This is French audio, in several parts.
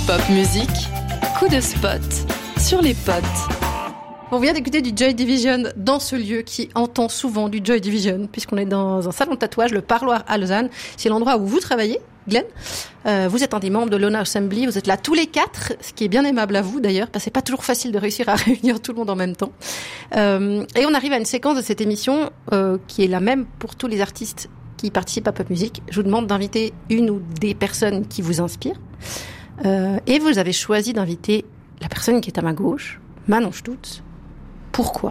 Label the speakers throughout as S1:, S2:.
S1: Pop Music, coup de spot sur les potes.
S2: On vient d'écouter du Joy Division dans ce lieu qui entend souvent du Joy Division, puisqu'on est dans un salon de tatouage, le Parloir à Lausanne. C'est l'endroit où vous travaillez, Glenn. Vous êtes un des membres de l'Honor Assembly. Vous êtes là tous les 4, ce qui est bien aimable à vous d'ailleurs, parce que c'est pas toujours facile de réussir à réunir tout le monde en même temps. Et on arrive à une séquence de cette émission qui est la même pour tous les artistes qui participent à Pop Music. Je vous demande d'inviter une ou des personnes qui vous inspirent. Et vous avez choisi d'inviter la personne qui est à ma gauche, Manon Stutz. Pourquoi ?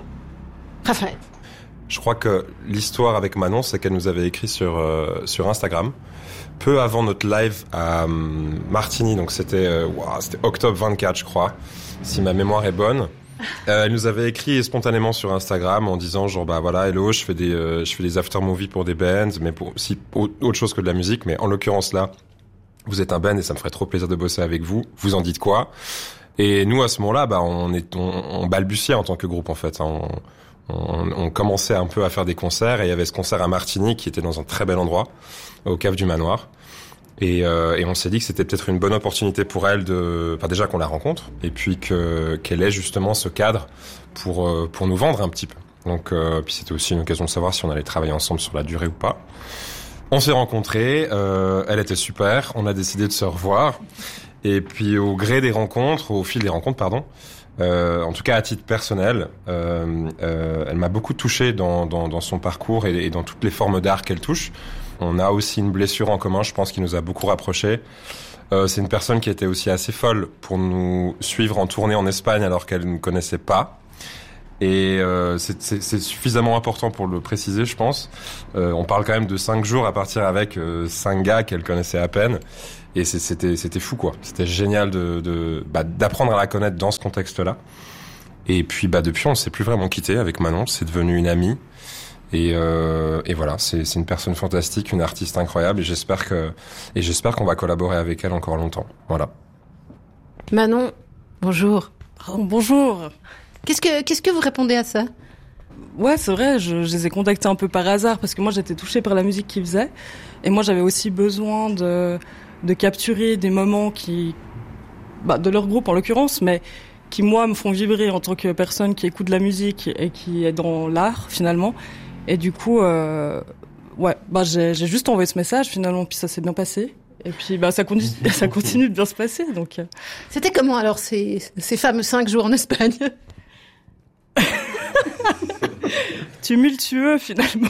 S2: Raphaël.
S3: Je crois que l'histoire avec Manon, c'est qu'elle nous avait écrit sur Instagram, peu avant notre live à Martigny, donc c'était octobre 24, je crois, si ma mémoire est bonne. Elle nous avait écrit spontanément sur Instagram en disant genre bah voilà, hello, je fais des after movies pour des bands, mais pour aussi autre chose que de la musique, mais en l'occurrence là, vous êtes un band et ça me ferait trop plaisir de bosser avec vous. Vous en dites quoi ? Et nous, à ce moment-là, bah, on balbutiait en tant que groupe, en fait. On commençait un peu à faire des concerts, et il y avait ce concert à Martigny qui était dans un très bel endroit, au Cave du Manoir. Et on s'est dit que c'était peut-être une bonne opportunité pour elle déjà qu'on la rencontre, et puis qu'elle ait justement ce cadre pour nous vendre un petit peu. Donc, puis c'était aussi une occasion de savoir si on allait travailler ensemble sur la durée ou pas. On s'est rencontrés, elle était super, on a décidé de se revoir. Et puis au fil des rencontres, en tout cas à titre personnel, elle m'a beaucoup touché dans son parcours et dans toutes les formes d'art qu'elle touche. On a aussi une blessure en commun, je pense, qui nous a beaucoup rapprochés. C'est une personne qui était aussi assez folle pour nous suivre en tournée en Espagne alors qu'elle ne connaissait pas. Et c'est suffisamment important pour le préciser, je pense. On parle quand même de 5 jours à partir avec 5 gars qu'elle connaissait à peine. Et c'était fou, quoi. C'était génial d'apprendre à la connaître dans ce contexte-là. Et puis, depuis, on ne s'est plus vraiment quitté avec Manon. C'est devenu une amie. Et voilà, c'est une personne fantastique, une artiste incroyable. Et j'espère qu'on va collaborer avec elle encore longtemps. Voilà.
S2: Manon, bonjour.
S4: Oh, bonjour.
S2: Qu'est-ce que vous répondez à ça ?
S4: Ouais, c'est vrai, je les ai contactés un peu par hasard parce que moi j'étais touchée par la musique qu'ils faisaient et moi j'avais aussi besoin de capturer des moments de leur groupe en l'occurrence, mais qui moi me font vibrer en tant que personne qui écoute de la musique et qui est dans l'art finalement. Et du coup, j'ai juste envoyé ce message finalement, puis ça s'est bien passé. Et puis ça continue de bien se passer. Donc.
S2: C'était comment alors ces fameux 5 jours en Espagne ?
S4: Tumultueux finalement.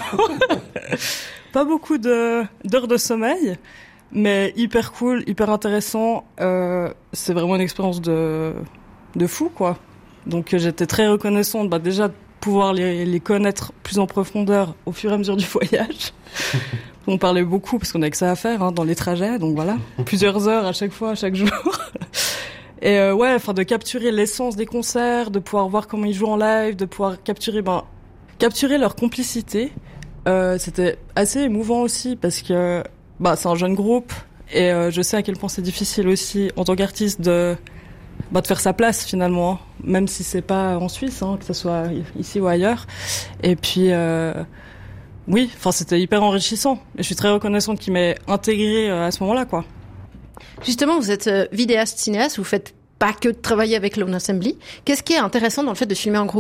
S4: Pas beaucoup d'heures de sommeil, mais hyper cool, hyper intéressant. C'est vraiment une expérience de fou, quoi. Donc j'étais très reconnaissante déjà de pouvoir les connaître plus en profondeur au fur et à mesure du voyage. On parlait beaucoup parce qu'on avait que ça à faire dans les trajets, donc voilà, plusieurs heures à chaque fois, à chaque jour. Et de capturer l'essence des concerts, de pouvoir voir comment ils jouent en live, de pouvoir capturer leur complicité. C'était assez émouvant aussi parce que c'est un jeune groupe et je sais à quel point c'est difficile aussi en tant qu'artiste de faire sa place finalement, même si c'est pas en Suisse, que ce soit ici ou ailleurs. Et puis c'était hyper enrichissant. Et je suis très reconnaissante qu'il m'ait intégrée à ce moment-là, quoi.
S2: Justement, vous êtes vidéaste, cinéaste, vous faites pas que de travailler avec l'Honor Assembly. Qu'est-ce qui est intéressant dans le fait de filmer en groupe ?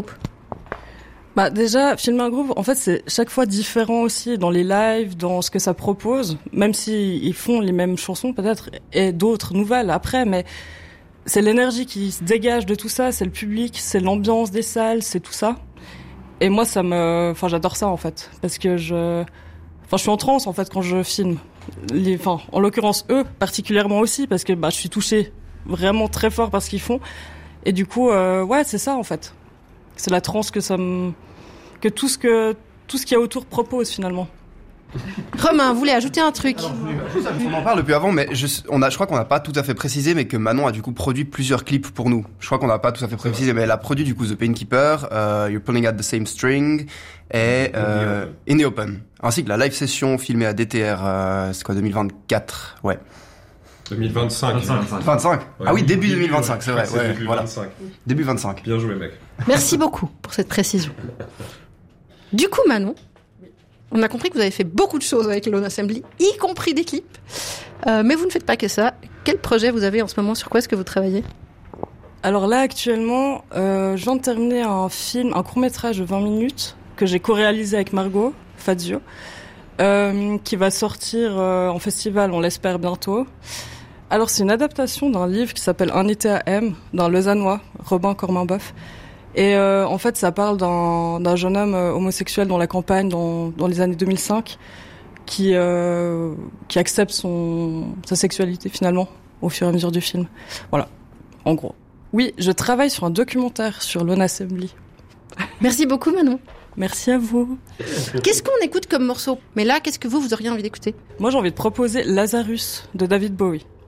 S4: Déjà, filmer un groupe, en fait, c'est chaque fois différent aussi dans les lives, dans ce que ça propose, même s'ils font les mêmes chansons peut-être, et d'autres nouvelles après, mais c'est l'énergie qui se dégage de tout ça, c'est le public, c'est l'ambiance des salles, c'est tout ça. Et moi, j'adore ça, en fait, parce que je suis en transe, en fait, quand je filme. En l'occurrence, eux, particulièrement aussi, parce que, je suis touchée vraiment très fort par ce qu'ils font. Et du coup, c'est ça, en fait. C'est la transe que tout ce qu'il y a autour propose, finalement.
S2: Romain, vous voulez ajouter un truc ?
S5: Alors, on en parle depuis avant, mais je crois qu'on n'a pas tout à fait précisé, mais que Manon a du coup produit plusieurs clips pour nous. Je crois qu'on n'a pas tout à fait précisé, mais elle a produit du coup The Painkeeper, You're Pulling at the Same String et In the Open, ainsi que la live session filmée à DTR, c'est quoi, 2024, ouais.
S3: 2025.
S5: 25. Ouais, ah oui, début 2025, c'est vrai.
S3: C'est début 25.
S5: Début 25.
S3: Bien joué, mec.
S2: Merci beaucoup pour cette précision. Du coup, Manon, On a compris que vous avez fait beaucoup de choses avec Lone Assembly, y compris des clips. Mais vous ne faites pas que ça. Quel projet vous avez en ce moment? Sur quoi est-ce que vous travaillez?
S4: Alors là, actuellement, je viens de terminer un court-métrage de 20 minutes que j'ai co-réalisé avec Margot Fazio, qui va sortir en festival, on l'espère bientôt. Alors, c'est une adaptation d'un livre qui s'appelle Un été à M, d'un Lausannois, Robin Corminboeuf. Et en fait, ça parle d'un jeune homme homosexuel dans la campagne dans les années 2005 qui accepte sa sexualité finalement au fur et à mesure du film. Voilà, en gros. Oui, je travaille sur un documentaire sur Lone Assembly.
S2: Merci beaucoup, Manon.
S4: Merci à vous.
S2: Qu'est-ce qu'on écoute comme morceau? Mais là, qu'est-ce que vous auriez envie d'écouter?
S4: Moi, j'ai envie de proposer Lazarus de David Bowie.